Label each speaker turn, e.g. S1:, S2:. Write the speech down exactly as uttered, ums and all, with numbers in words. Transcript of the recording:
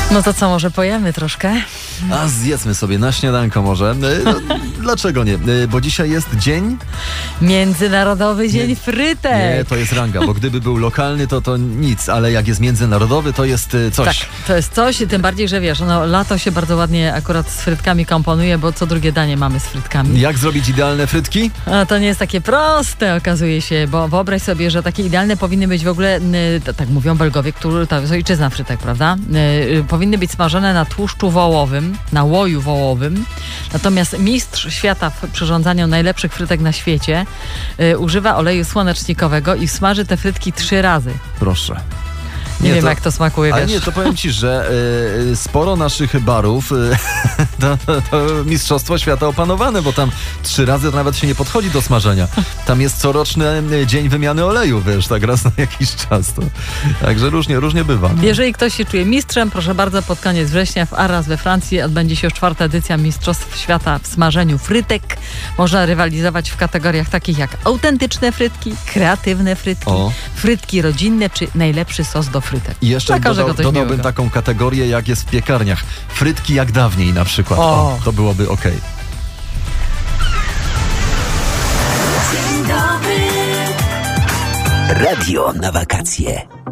S1: No to co, może pojemy troszkę?
S2: A zjedzmy sobie na śniadanko może. No, dlaczego nie? Bo dzisiaj jest dzień...
S1: Międzynarodowy Dzień
S2: nie,
S1: Frytek.
S2: Nie, to jest ranga, bo gdyby był lokalny, to to nic, ale jak jest międzynarodowy, to jest coś.
S1: Tak, to jest coś, tym bardziej, że wiesz, no lato się bardzo ładnie akurat z frytkami komponuje, bo co drugie danie mamy z frytkami.
S2: Jak zrobić idealne frytki?
S1: A to nie jest takie proste, okazuje się, bo wyobraź sobie, że takie idealne powinny być w ogóle, y, tak mówią Belgowie, którzy, to jest ojczyzna frytek, prawda? Y, y, powinny być smażone na tłuszczu wołowym, na łoju wołowym. Natomiast mistrz świata w przyrządzaniu najlepszych frytek na świecie y, używa oleju słonecznikowego i smaży te frytki trzy razy.
S2: Proszę.
S1: Nie, nie wiem,
S2: to,
S1: jak to smakuje,
S2: ale
S1: wiesz.
S2: nie, to powiem ci, że y, sporo naszych barów y, to, to, to mistrzostwo świata opanowane, bo tam trzy razy to nawet się nie podchodzi do smażenia. Tam jest coroczny dzień wymiany oleju, wiesz, tak raz na jakiś czas. To, także różnie, różnie bywa. No.
S1: Jeżeli ktoś się czuje mistrzem, proszę bardzo, pod koniec września w Arras we Francji odbędzie się już czwarta edycja Mistrzostw Świata w smażeniu frytek. Można rywalizować w kategoriach takich jak autentyczne frytki, kreatywne frytki,
S2: O.
S1: frytki rodzinne czy najlepszy sos do frytek.
S2: I jeszcze
S1: Dla każdego
S2: dodał,
S1: coś
S2: dodałbym
S1: miłego.
S2: taką kategorię, jak jest w piekarniach. Frytki jak dawniej na przykład.
S1: O.
S2: O, to byłoby okej.
S3: Radio na wakacje.